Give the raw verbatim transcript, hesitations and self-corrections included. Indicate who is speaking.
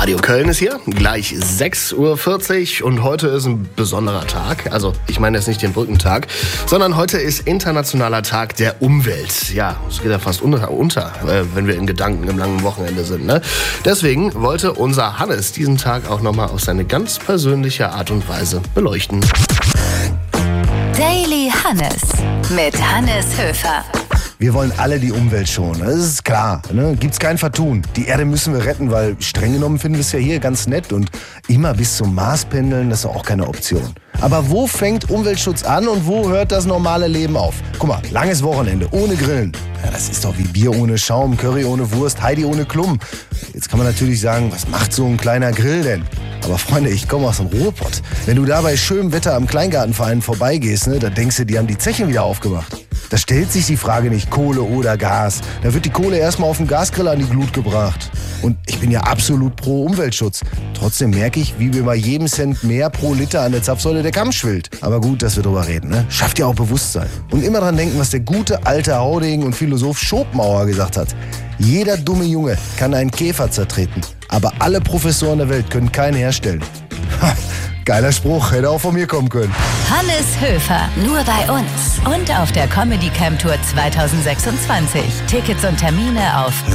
Speaker 1: Radio Köln ist hier, gleich sechs Uhr vierzig und heute ist ein besonderer Tag. Also ich meine jetzt nicht den Brückentag, sondern heute ist Internationaler Tag der Umwelt. Ja, es geht ja fast unter, unter wenn wir in Gedanken im langen Wochenende sind. Ne? Deswegen wollte unser Hannes diesen Tag auch nochmal auf seine ganz persönliche Art und Weise beleuchten.
Speaker 2: Daily Hannes mit Hannes Höfer.
Speaker 3: Wir wollen alle die Umwelt schonen, das ist klar. Ne? Gibt's kein Vertun. Die Erde müssen wir retten, weil streng genommen finden wir es ja hier ganz nett. Und immer bis zum Mars pendeln, das ist auch keine Option. Aber wo fängt Umweltschutz an und wo hört das normale Leben auf? Guck mal, langes Wochenende, ohne Grillen. Ja, das ist doch wie Bier ohne Schaum, Curry ohne Wurst, Heidi ohne Klum. Jetzt kann man natürlich sagen, was macht so ein kleiner Grill denn? Aber Freunde, ich komme aus dem Ruhrpott. Wenn du da bei schönem Wetter am Kleingartenverein vorbeigehst, ne, da denkst du, die haben die Zechen wieder aufgemacht. Da stellt sich die Frage nicht Kohle oder Gas. Da wird die Kohle erstmal auf dem Gasgrill an die Glut gebracht. Und ich bin ja absolut pro Umweltschutz. Trotzdem merke ich, wie mir bei jedem Cent mehr pro Liter an der Zapfsäule der Kamm schwillt. Aber gut, dass wir drüber reden, ne? Schafft ja auch Bewusstsein. Und immer dran denken, was der gute alte Haudegen und Philosoph Schopenhauer gesagt hat. Jeder dumme Junge kann einen Käfer zertreten. Aber alle Professoren der Welt können keinen herstellen. Ha, geiler Spruch, hätte auch von mir kommen können.
Speaker 2: Hannes Höfer, nur bei uns. Und auf der Comedy Camp Tour zwanzig sechsundzwanzig. Tickets und Termine auf